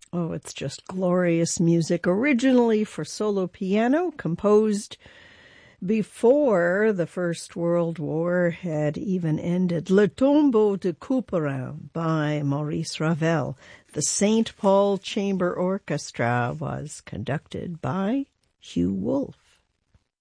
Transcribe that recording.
Oh, it's just glorious music, originally for solo piano, composed before the First World War had even ended. Le Tombeau de Couperin by Maurice Ravel. The St. Paul Chamber Orchestra was conducted by Hugh Wolf.